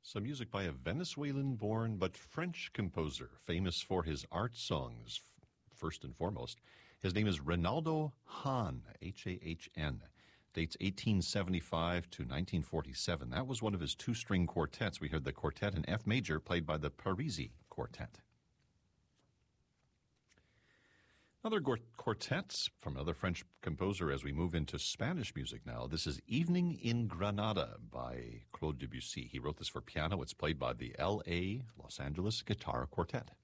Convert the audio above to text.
Some music by a Venezuelan-born but French composer, famous for his art songs, first and foremost. His name is Reynaldo Hahn, H-A-H-N. Dates 1875 to 1947. That was one of his two-string quartets. We heard the quartet in F major, played by the Parisi Quartet. Another quartet from another French composer as we move into Spanish music now. This is Evening in Granada by Claude Debussy. He wrote this for piano. It's played by the L.A. Los Angeles Guitar Quartet.